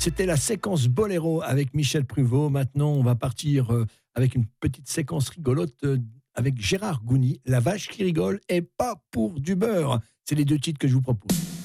C'était la séquence Boléro avec Michel Pruvot. Maintenant, on va partir avec une petite séquence rigolote avec Gérard Gouny. La vache qui rigole et pas pour du beurre. C'est les deux titres que je vous propose.